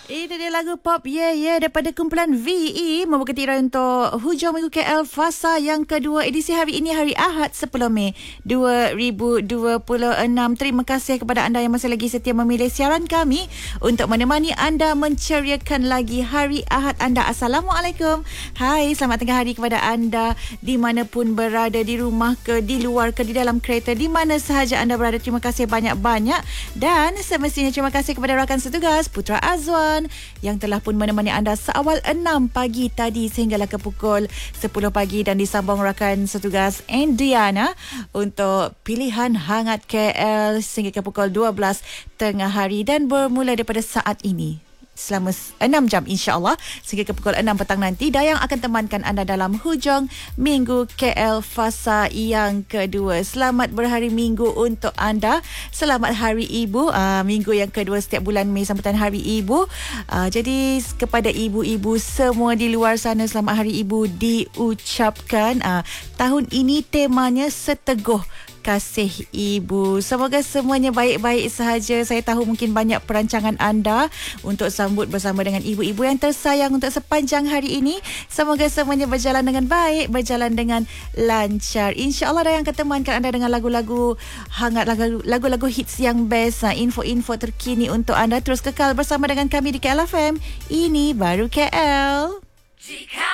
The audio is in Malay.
Ini dia lagu pop daripada kumpulan VE membuka tirai untuk hujung minggu KL Fasa yang kedua edisi hari ini hari Ahad 10 Mei 2026. Terima kasih kepada anda yang masih lagi setia memilih siaran kami untuk menemani anda menceriakan lagi hari Ahad anda. Assalamualaikum. Hai, selamat tengah hari kepada anda di mana pun berada, di rumah ke, di luar ke, di dalam kereta, di mana sahaja anda berada. Terima kasih banyak-banyak dan semestinya terima kasih kepada rakan setugas Putra Azwan yang telah pun menemani anda seawal 6 pagi tadi sehinggalah ke pukul 10 pagi dan disambung rakan setugas Indiana untuk pilihan hangat KL sehingga ke pukul 12 tengah hari dan bermula daripada saat ini selama 6 jam insya-Allah sehingga ke pukul 6 petang nanti. Dayang akan temankan anda dalam hujung minggu KL Fasa yang kedua. Selamat berhari Minggu untuk anda. Selamat Hari Ibu. Minggu yang kedua setiap bulan Mei sambutan Hari Ibu. Jadi kepada ibu-ibu semua di luar sana, selamat Hari Ibu diucapkan. Tahun ini temanya Seteguh Kasih Ibu. Semoga semuanya baik-baik sahaja. Saya tahu mungkin banyak perancangan anda untuk sambut bersama dengan ibu-ibu yang tersayang untuk sepanjang hari ini. Semoga semuanya berjalan dengan baik, berjalan dengan lancar. InsyaAllah Dayang akan temankan anda dengan lagu-lagu hangat, lagu-lagu hits yang best, info-info terkini untuk anda. Terus kekal bersama dengan kami di KL FM. Ini baru KL.